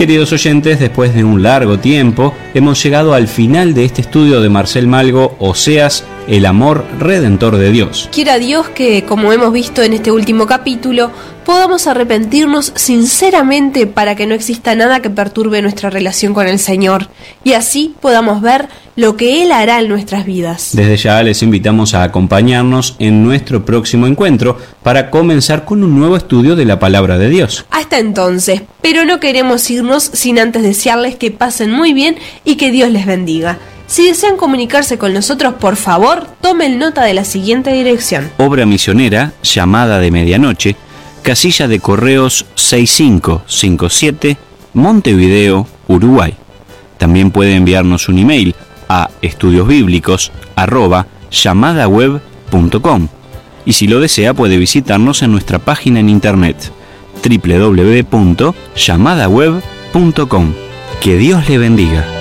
Queridos oyentes, después de un largo tiempo, hemos llegado al final de este estudio de Marcel Malgo, Oseas, el amor redentor de Dios. Quiera Dios que, como hemos visto en este último capítulo, podamos arrepentirnos sinceramente para que no exista nada que perturbe nuestra relación con el Señor, y así podamos ver lo que Él hará en nuestras vidas. Desde ya les invitamos a acompañarnos en nuestro próximo encuentro para comenzar con un nuevo estudio de la Palabra de Dios. Hasta entonces, pero no queremos irnos sin antes desearles que pasen muy bien y que Dios les bendiga. Si desean comunicarse con nosotros, por favor, tomen nota de la siguiente dirección. Obra Misionera, Llamada de Medianoche, Casilla de Correos 6557, Montevideo, Uruguay. También puede enviarnos un email a estudiosbiblicos@llamadaweb.com, y si lo desea puede visitarnos en nuestra página en internet www.llamadaweb.com. Que Dios le bendiga.